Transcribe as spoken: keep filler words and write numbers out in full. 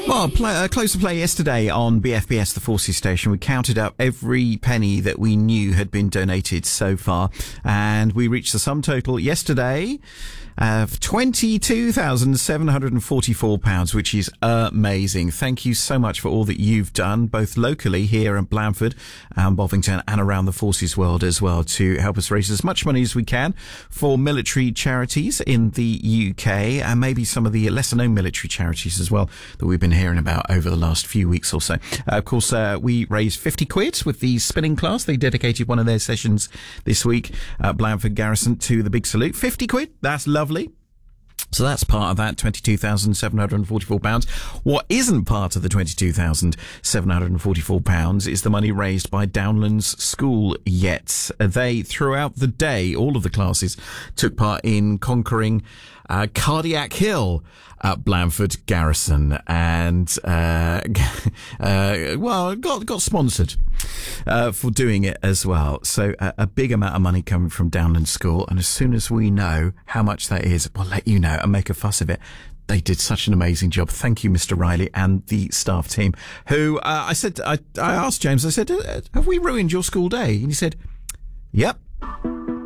Well, play, uh, close to play yesterday on B F B S, the Forces station. We counted up every penny that we knew had been donated so far, and we reached the sum total yesterday of twenty-two thousand seven hundred forty-four pounds, which is amazing. Thank you so much for all that you've done, both locally here in Blandford, um, Bovington, and around the Forces world as well, to help us raise as much money as we can for military charities in the U K, and maybe some of the lesser-known military charities as well that we've been hearing about over the last few weeks or so. Uh, of course, uh, we raised fifty quid with the spinning class. They dedicated one of their sessions this week at Blandford Garrison to the big salute. fifty quid, that's lovely. So that's part of that, twenty-two thousand seven hundred forty-four pounds. What isn't part of the twenty-two thousand seven hundred forty-four pounds is the money raised by Downlands School yet. They, throughout the day, all of the classes took part in conquering uh, Cardiac Hill at Blandford Garrison, and uh, uh, well, got got sponsored uh, for doing it as well. So uh, a big amount of money coming from Downlands School, and as soon as we know how much that is, we'll let you know and make a fuss of it. They did such an amazing job. Thank you, Mister Riley, and the staff team. Who uh, I said, I, I asked James, I said, have we ruined your school day? And he said, yep.